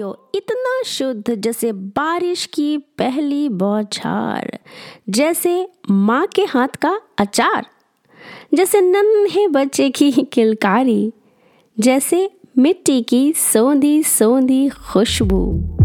Radio इतना शुद्ध जैसे बारिश की पहली बौछार, जैसे माँ के हाथ का अचार, जैसे नन्हे बच्चे की किलकारी, जैसे मिट्टी की सोंधी सोंधी खुशबू।